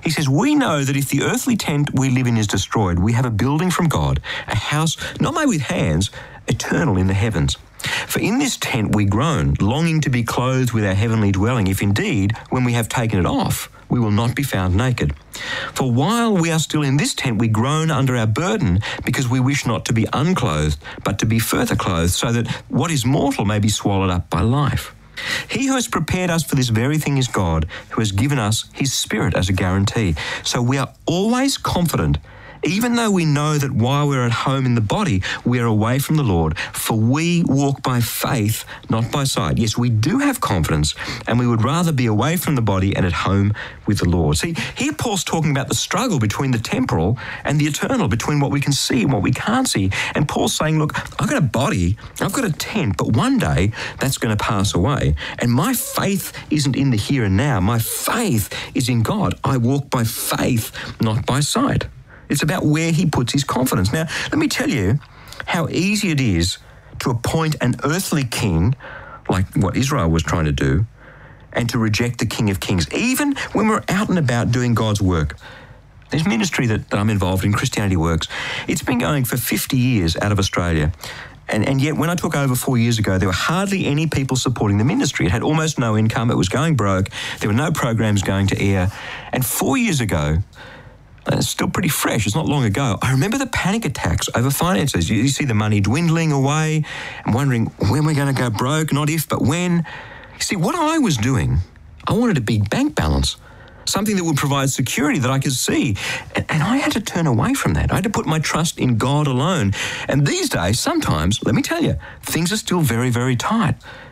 He says, we know that if the earthly tent we live in is destroyed, we have a building from God, a house not made with hands, eternal in the heavens. For in this tent we groan, longing to be clothed with our heavenly dwelling, if indeed, when we have taken it off, we will not be found naked. For while we are still in this tent, we groan under our burden, because we wish not to be unclothed, but to be further clothed, so that what is mortal may be swallowed up by life. He who has prepared us for this very thing is God, who has given us his Spirit as a guarantee. So we are always confident, even though we know that while we're at home in the body, we are away from the Lord, for we walk by faith, not by sight. Yes, we do have confidence, and we would rather be away from the body and at home with the Lord. See, here Paul's talking about the struggle between the temporal and the eternal, between what we can see and what we can't see. And Paul's saying, look, I've got a body, I've got a tent, but one day that's going to pass away. And my faith isn't in the here and now. My faith is in God. I walk by faith, not by sight. It's about where he puts his confidence. Now, let me tell you how easy it is to appoint an earthly king, like what Israel was trying to do, and to reject the King of Kings, even when we're out and about doing God's work. This ministry that I'm involved in, Christianity Works, it's been going for 50 years out of Australia. And yet, when I took over 4 years ago, there were hardly any people supporting the ministry. It had almost no income. It was going broke. There were no programs going to air. And 4 years ago, it's still pretty fresh. It's not long ago. I remember the panic attacks over finances. You see the money dwindling away and wondering when we're going to go broke, not if, but when. You see, what I was doing, I wanted a big bank balance, something that would provide security that I could see. And I had to turn away from that. I had to put my trust in God alone. And these days, sometimes, let me tell you, things are still very, very tight.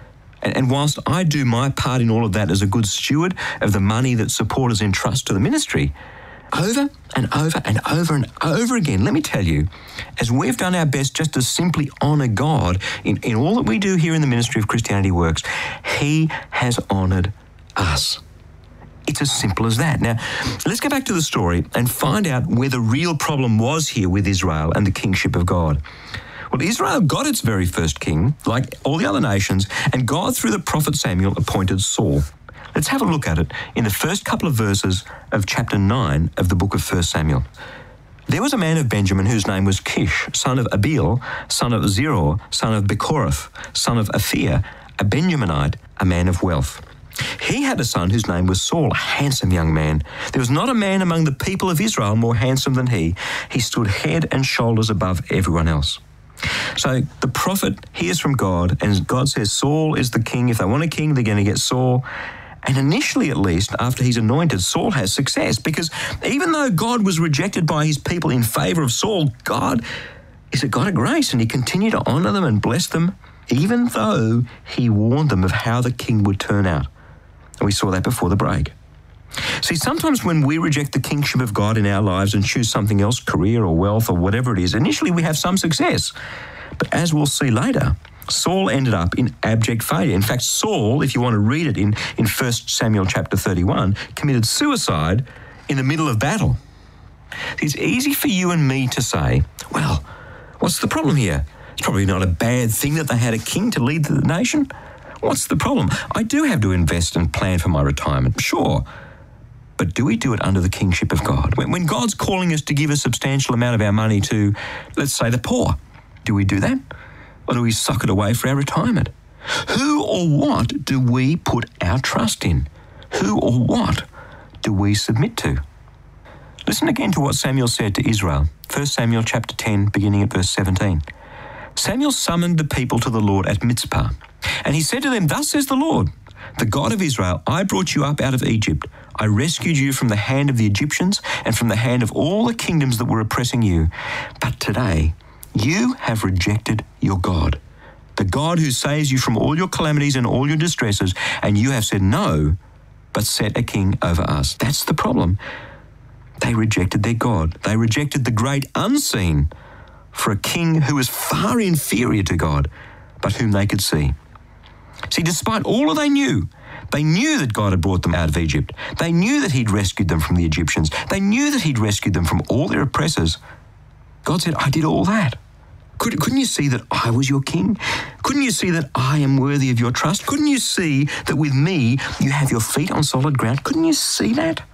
And whilst I do my part in all of that as a good steward of the money that supporters entrust to the ministry, over and over and over and over again, let me tell you, as we've done our best just to simply honour God in all that we do here in the ministry of Christianity Works, he has honoured us. It's as simple as that. Now, let's go back to the story and find out where the real problem was here with Israel and the kingship of God. Well, Israel got its very first king, like all the other nations, and God, through the prophet Samuel, appointed Saul. Let's have a look at it in the first couple of verses of chapter 9 of the book of 1 Samuel. There was a man of Benjamin whose name was Kish, son of Abiel, son of Zeror, son of Bechorath, son of Aphia, a Benjaminite, a man of wealth. He had a son whose name was Saul, a handsome young man. There was not a man among the people of Israel more handsome than he. He stood head and shoulders above everyone else. So the prophet hears from God, and God says Saul is the king. If they want a king, they're going to get Saul. And initially, at least, after he's anointed, Saul has success, because even though God was rejected by his people in favour of Saul, God is a God of grace, and he continued to honour them and bless them, even though he warned them of how the king would turn out. And we saw that before the break. See, sometimes when we reject the kingship of God in our lives and choose something else, career or wealth or whatever it is, initially we have some success. But as we'll see later, Saul ended up in abject failure. In fact, Saul, if you want to read it in 1 Samuel chapter 31, committed suicide in the middle of battle. It's easy for you and me to say, well, what's the problem here? It's probably not a bad thing that they had a king to lead the nation. What's the problem? I do have to invest and plan for my retirement, sure. But do we do it under the kingship of God? When God's calling us to give a substantial amount of our money to, let's say, the poor, do we do that? Or do we sock it away for our retirement? Who or what do we put our trust in? Who or what do we submit to? Listen again to what Samuel said to Israel. 1 Samuel chapter 10, beginning at verse 17. Samuel summoned the people to the Lord at Mizpah, and he said to them, "Thus says the Lord, the God of Israel, I brought you up out of Egypt. I rescued you from the hand of the Egyptians and from the hand of all the kingdoms that were oppressing you. But today you have rejected your God, the God who saves you from all your calamities and all your distresses, and you have said no, but set a king over us." That's the problem. They rejected their God. They rejected the great unseen for a king who was far inferior to God, but whom they could see. See, despite all that they knew that God had brought them out of Egypt. They knew that he'd rescued them from the Egyptians. They knew that he'd rescued them from all their oppressors. God said, I did all that. Couldn't you see that I was your king? Couldn't you see that I am worthy of your trust? Couldn't you see that with me you have your feet on solid ground? Couldn't you see that?